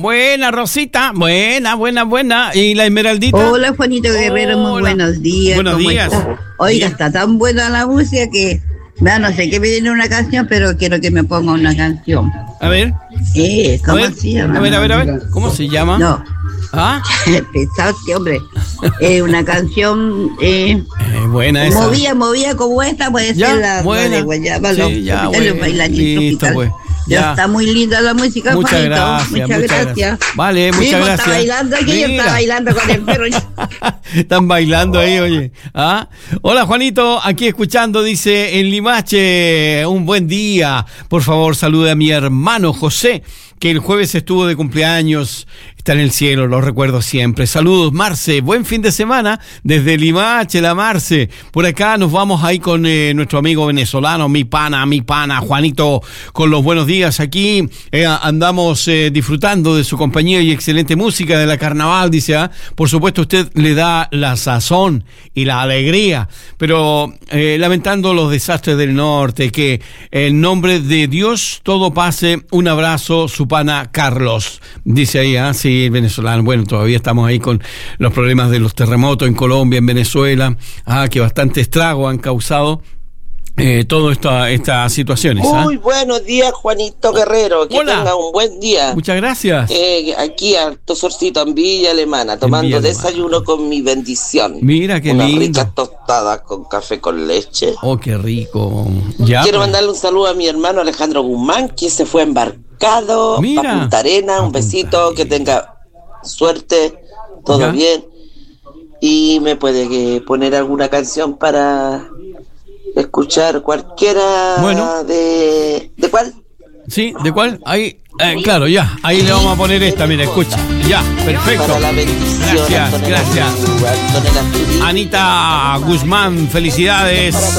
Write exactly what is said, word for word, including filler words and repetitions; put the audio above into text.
buena, Rosita. Buena, buena, buena. ¿Y la Esmeraldita? Hola, Juanito Guerrero, muy Hola. buenos días. Buenos días. Está? Oiga, Bien. está tan buena la música que... No, no sé qué me viene una canción, pero quiero que me ponga una canción. A ver. Eh, A ¿cómo ver, se llama? a ver, a ver, a ver. ¿Cómo se llama? No, ¿Ah? pesado este hombre. Eh, una canción... Eh, Eh, buena esa. movía, movía como esta, puede Ya, ser la, buena. la de Guayaba, Sí, los ya, tropicales, bueno, bailarín listo, tropical. pues, Ya ya. está muy linda la música, Muchas Juanito. gracias, Muchas, muchas gracias. gracias. Vale, muchas Mismo gracias. Está bailando aquí, yo Mira. está bailando con el perro. Están bailando ahí, oye. ¿Ah? Hola, Juanito, aquí escuchando, dice en Limache, un buen día. Por favor, salude a mi hermano José, que el jueves estuvo de cumpleaños. Está en el cielo, lo recuerdo siempre. Saludos, Marce. Buen fin de semana desde Limache, la Marce. Por acá nos vamos ahí con eh, nuestro amigo venezolano, mi pana, mi pana, Juanito, con los buenos días. Aquí eh, andamos eh, disfrutando de su compañía y excelente música de la carnaval, dice. ¿Ah? Por supuesto, usted le da la sazón y la alegría, pero eh, lamentando los desastres del norte, que en nombre de Dios todo pase. Un abrazo, su pana Carlos, dice ahí. ¿Ah? Sí, el venezolano. Bueno, todavía estamos ahí con los problemas de los terremotos en Colombia, en Venezuela, ah, que bastante estrago han causado eh, todas esta, estas situaciones. Muy ¿Ah? buenos días, Juanito Guerrero. Que Hola. tenga un buen día. Muchas gracias. Eh, aquí, harto sorcito en Villa Alemana, tomando Villa Alemana. desayuno con mi bendición. Mira qué Unas lindo. ricas tostadas con café con leche. Oh, qué rico. Ya. Quiero pues. mandarle un saludo a mi hermano Alejandro Guzmán, que se fue embarcado Mira. para Punta Arena. A Un Punta besito, Arena. que tenga suerte, todo Ya. bien. Y me puede eh, poner alguna canción para escuchar cualquiera. Bueno. de... ¿De cuál? Sí, ¿de cuál? Ahí, eh, claro, ya. Ahí le vamos a poner esta, mira, escucha. Ya, perfecto. Para la bendición. Gracias, Antonella gracias. Antonella Antonella. Anita Guzmán, felicidades.